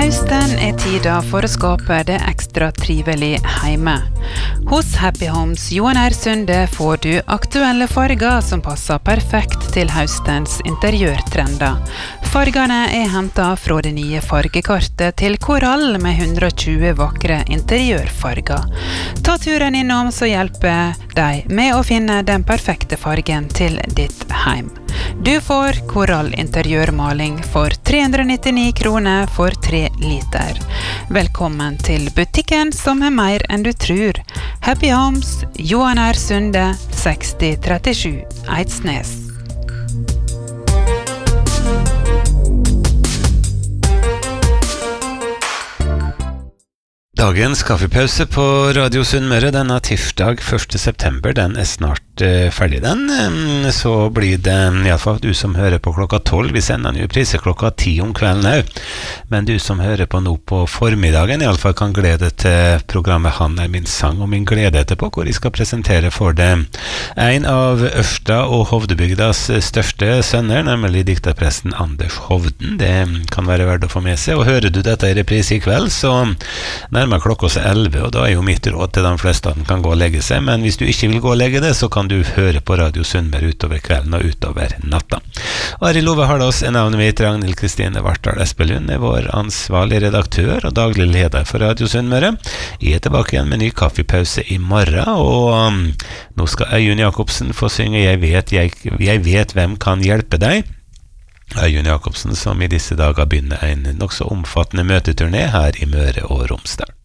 Høsten tida for å skape det ekstra trivelig hjemme. Hos Happy Homes Johan R. Sunde får du aktuelle farger som passer perfekt til høstens interiørtrender. Fargene hentet fra det nye fargekartet til korall med 120 vakre interiørfarger. Ta turen innom så hjelper deg med å finne den perfekte fargen til ditt heim. Du får korall interiørmaling for 399 kroner for 3 liter. Velkommen til butikken som mer enn du tror. Happy Homes, Johan R. Sunde, 6037, Eidsnes. Dagens kaffepause på Radio Sunnmøre denne tirsdag 1. september, den snart ferdig den. Så blir det i alle fall du som hører på klokka 12, vi sender den jo priser klokka 10 om kvelden her. Men du som hører på nå på formiddagen i alle fall kan glede til programmet Han min sang og min glede etterpå, hvor jeg skal presentere for deg en av Ørsta og Hovdebygdas største sønner, nemlig dikterpresten Anders Hovden. Det kan være verdt å få med seg, og hører du dette i reprise i kveld, så nærmere klokka 11, og da jo mitt råd til de fleste at den kan gå og legge seg, men hvis du ikke vil gå og legge det, så kan du høre på Radio Sunnmøre utover kvelden og utover natta. Ari Love har oss navnet mitt, Ragnhild Kristine Vartdal Espelund vår ansvarlig redaktør og daglig leder for Radio Sunnmøre. Jeg tilbake igjen med ny kaffepause i morgen, og nå skal Øyunn Jakobsen få synge Jeg vet hvem kan hjelpe deg. Øyunn Jakobsen som i disse dager begynner en nok så omfattende møteturné her i Møre og Romsdal.